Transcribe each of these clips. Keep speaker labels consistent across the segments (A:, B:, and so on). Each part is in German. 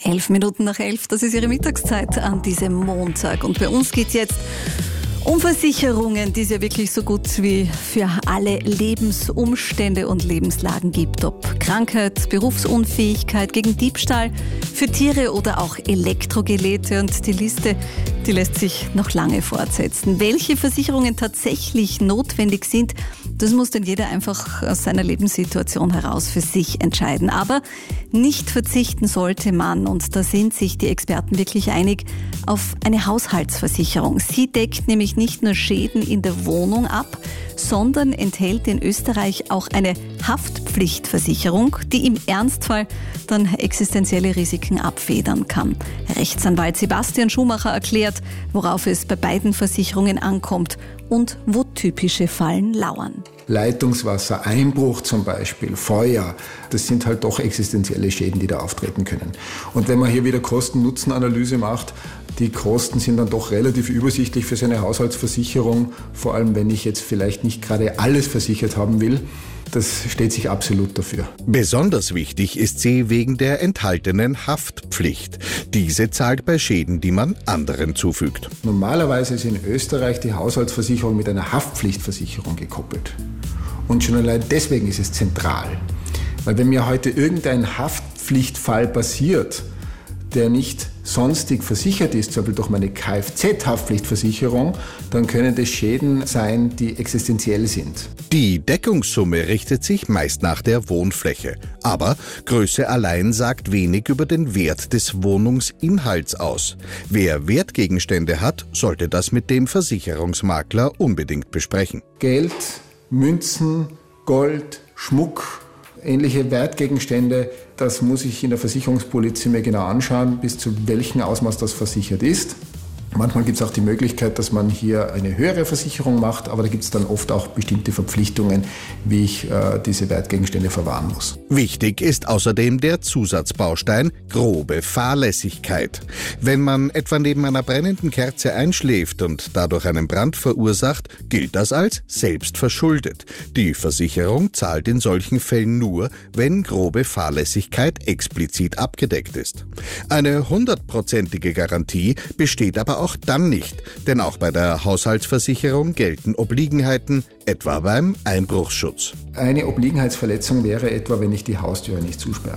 A: 11:11, das ist Ihre Mittagszeit an diesem Montag. Und bei uns geht es jetzt um Versicherungen, die es ja wirklich so gut wie für alle Lebensumstände und Lebenslagen gibt. Ob Krankheit, Berufsunfähigkeit, gegen Diebstahl, für Tiere oder auch Elektrogeräte. Und die Liste, die lässt sich noch lange fortsetzen. Welche Versicherungen tatsächlich notwendig sind, das muss dann jeder einfach aus seiner Lebenssituation heraus für sich entscheiden. Aber nicht verzichten sollte man, und da sind sich die Experten wirklich einig, auf eine Haushaltsversicherung. Sie deckt nämlich nicht nur Schäden in der Wohnung ab, sondern enthält in Österreich auch eine Haftpflichtversicherung, die im Ernstfall dann existenzielle Risiken abfedern kann. Rechtsanwalt Sebastian Schumacher erklärt, worauf es bei beiden Versicherungen ankommt und wo typische Fallen lauern.
B: Leitungswasser, Einbruch zum Beispiel, Feuer, das sind halt doch existenzielle Schäden, die da auftreten können. Und wenn man hier wieder Kosten-Nutzen-Analyse macht, die Kosten sind dann doch relativ übersichtlich für seine Haushaltsversicherung, vor allem wenn ich jetzt vielleicht nicht gerade alles versichert haben will. Das steht sich absolut dafür.
C: Besonders wichtig ist sie wegen der enthaltenen Haftpflicht. Diese zahlt bei Schäden, die man anderen zufügt.
B: Normalerweise ist in Österreich die Haushaltsversicherung mit einer Haftpflichtversicherung gekoppelt. Und schon allein deswegen ist es zentral. Weil wenn mir heute irgendein Haftpflichtfall passiert, der nicht sonstig versichert ist, zum Beispiel durch meine Kfz-Haftpflichtversicherung, dann können das Schäden sein, die existenziell sind.
C: Die Deckungssumme richtet sich meist nach der Wohnfläche. Aber Größe allein sagt wenig über den Wert des Wohnungsinhalts aus. Wer Wertgegenstände hat, sollte das mit dem Versicherungsmakler unbedingt besprechen.
B: Geld, Münzen, Gold, Schmuck, ähnliche Wertgegenstände, das muss ich in der Versicherungspolizei mir genau anschauen, bis zu welchem Ausmaß das versichert ist. Manchmal gibt es auch die Möglichkeit, dass man hier eine höhere Versicherung macht, aber da gibt es dann oft auch bestimmte Verpflichtungen, wie ich diese Wertgegenstände verwahren muss.
C: Wichtig ist außerdem der Zusatzbaustein grobe Fahrlässigkeit. Wenn man etwa neben einer brennenden Kerze einschläft und dadurch einen Brand verursacht, gilt das als selbstverschuldet. Die Versicherung zahlt in solchen Fällen nur, wenn grobe Fahrlässigkeit explizit abgedeckt ist. Eine 100%ige Garantie besteht aber auch dann nicht, denn auch bei der Haushaltsversicherung gelten Obliegenheiten, etwa beim Einbruchsschutz.
B: Eine Obliegenheitsverletzung wäre etwa, wenn ich die Haustüre nicht zusperre.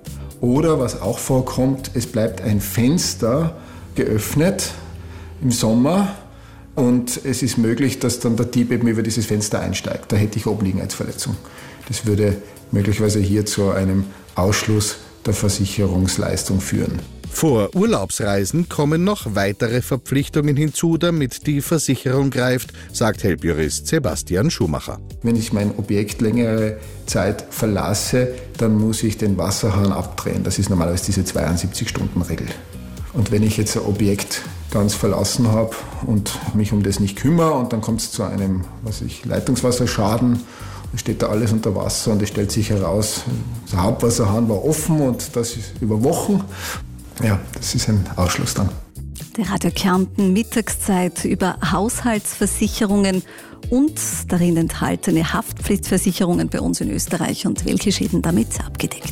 B: Oder was auch vorkommt, es bleibt ein Fenster geöffnet im Sommer und es ist möglich, dass dann der Dieb eben über dieses Fenster einsteigt. Da hätte ich Obliegenheitsverletzung. Das würde möglicherweise hier zu einem Ausschluss der Versicherungsleistung führen.
C: Vor Urlaubsreisen kommen noch weitere Verpflichtungen hinzu, damit die Versicherung greift, sagt Helpjurist Sebastian Schumacher.
B: Wenn ich mein Objekt längere Zeit verlasse, dann muss ich den Wasserhahn abdrehen. Das ist normalerweise diese 72-Stunden-Regel. Und wenn ich jetzt ein Objekt ganz verlassen habe und mich um das nicht kümmere und dann kommt es zu einem Leitungswasserschaden, dann steht da alles unter Wasser und es stellt sich heraus, der Hauptwasserhahn war offen und das ist über Wochen. Ja, das ist ein Ausschluss dann.
A: Der Radio Kärnten Mittagszeit über Haushaltsversicherungen und darin enthaltene Haftpflichtversicherungen bei uns in Österreich und welche Schäden damit abgedeckt